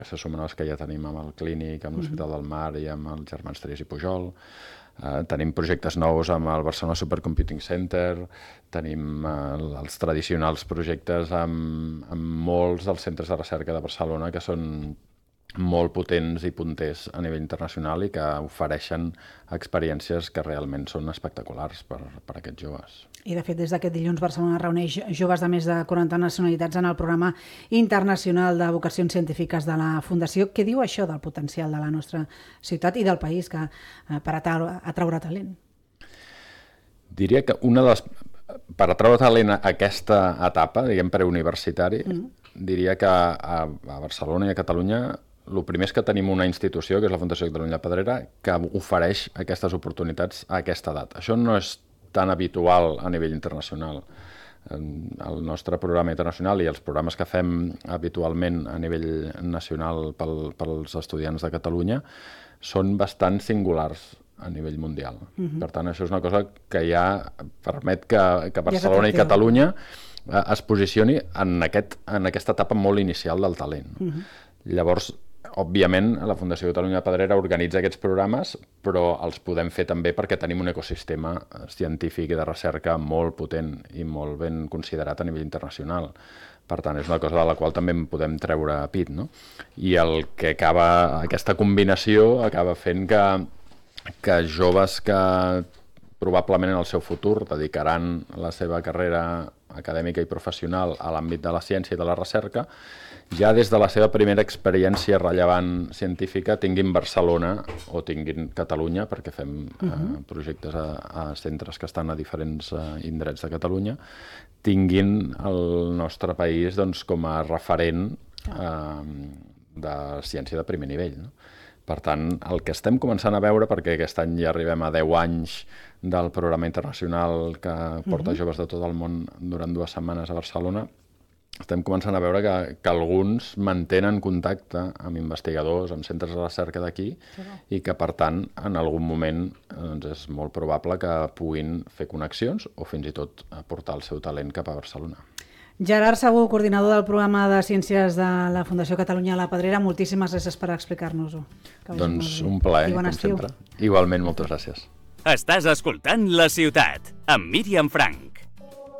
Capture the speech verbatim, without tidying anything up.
se sumen els que ja tenim amb el Clínic, amb l'Hospital del Mar i amb els germans Trias i Pujol. Uh, tenim projectes nous amb el Barcelona Supercomputing Center, tenim uh, els tradicionals projectes amb, amb molts dels centres de recerca de Barcelona que són molt potents i punters a nivell internacional i que ofereixen experiències que realment són espectaculars per, per a aquests joves. I, de fet, des d'aquest dilluns Barcelona reuneix joves de més de quaranta nacionalitats en el programa internacional de vocacions científiques de la Fundació. Què diu això del potencial de la nostra ciutat i del país que, eh, per atraure, atraure talent? Diria que una de les... Per atraure talent a aquesta etapa, diguem, preuniversitari, mm. diria que a, a Barcelona i a Catalunya el primer és que tenim una institució, que és la Fundació Catalunya Pedrera, que ofereix aquestes oportunitats a aquesta edat. Això no és tan habitual a nivell internacional. El nostre programa internacional i els programes que fem habitualment a nivell nacional pel, pels estudiants de Catalunya són bastant singulars a nivell mundial. Uh-huh. Per tant, això és una cosa que ja permet que, que Barcelona i Catalunya es posicioni en, aquest, en aquesta etapa molt inicial del talent. Uh-huh. Llavors, òbviament, la Fundació Catalunya Pedrera organitza aquests programes, però els podem fer també perquè tenim un ecosistema científic i de recerca molt potent i molt ben considerat a nivell internacional. Per tant, és una cosa de la qual també en podem treure pit, no? I el que acaba, aquesta combinació acaba fent que, que joves que probablement en el seu futur dedicaran la seva carrera acadèmica i professional a l'àmbit de la ciència i de la recerca, ja des de la seva primera experiència rellevant científica tinguin Barcelona o tinguin Catalunya, perquè fem uh-huh. eh, projectes a, a centres que estan a diferents eh, indrets de Catalunya, tinguin el nostre país doncs, com a referent eh, de ciència de primer nivell, no? Per tant, el que estem començant a veure, perquè aquest any ja arribem a deu anys del programa internacional que porta uh-huh. joves de tot el món durant dues setmanes a Barcelona, estem començant a veure que, que alguns mantenen contacte amb investigadors, amb centres de recerca d'aquí, sí. i que, per tant, en algun moment doncs, és molt probable que puguin fer connexions o fins i tot portar el seu talent cap a Barcelona. Gerard Segú, coordinador del programa de Ciències de la Fundació Catalunya La Pedrera, moltíssimes gràcies per explicar-nos-ho. Doncs un plaer, com sempre. Igualment, moltes gràcies. Estàs escoltant La Ciutat, amb Míriam Frank.